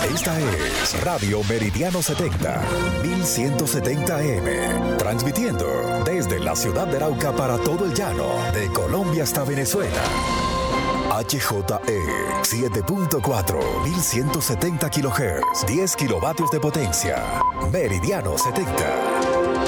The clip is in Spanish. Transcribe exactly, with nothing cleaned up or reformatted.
Esta es Radio Meridiano setenta, mil ciento setenta A M, transmitiendo desde la ciudad de Arauca para todo el llano, de Colombia hasta Venezuela. H J E siete punto cuatro, mil ciento setenta kilohertz, diez kilovatios de potencia. Meridiano setenta.